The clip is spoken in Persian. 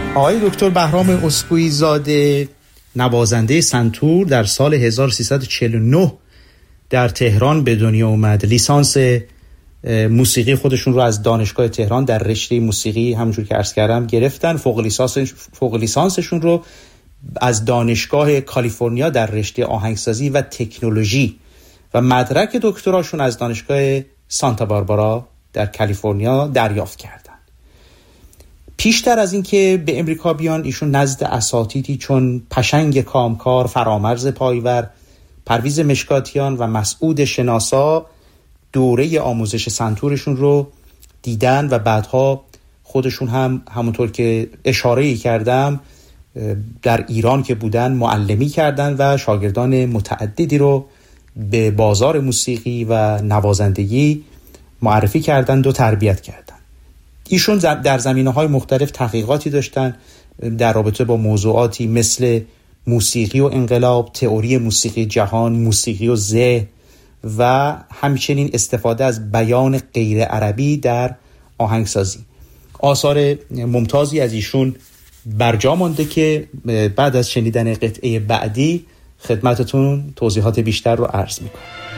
آقای دکتر بهرام اسکوئی زاده نوازنده سنتور در سال 1349 در تهران به دنیا اومد. لیسانس موسیقی خودشون رو از دانشگاه تهران در رشته موسیقی همونجور که عرض کردم گرفتن. فوق لیسانسشون رو از دانشگاه کالیفرنیا در رشته آهنگسازی و تکنولوژی و مدرک دکتراشون از دانشگاه سانتا باربارا در کالیفرنیا دریافت کردن. پیشتر از این که به امریکا بیان ایشون نزد اساتیدی چون پشنگ کامکار، فرامرز پایور، پرویز مشکاتیان و مسعود شناسا دوره آموزش سنتورشون رو دیدن و بعدها خودشون هم همونطور که اشاره کردم در ایران که بودن معلمی کردن و شاگردان متعددی رو به بازار موسیقی و نوازندگی معرفی کردند و تربیت کردند. ایشون در زمینه‌های مختلف تحقیقاتی داشتن در رابطه با موضوعاتی مثل موسیقی و انقلاب، تئوری موسیقی جهان، موسیقی و ذهن و همچنین استفاده از بیان غیر عربی در آهنگسازی. آثار ممتازی از ایشون برجا مانده که بعد از شنیدن قطعه بعدی خدمتتون توضیحات بیشتر رو عرض میکنم.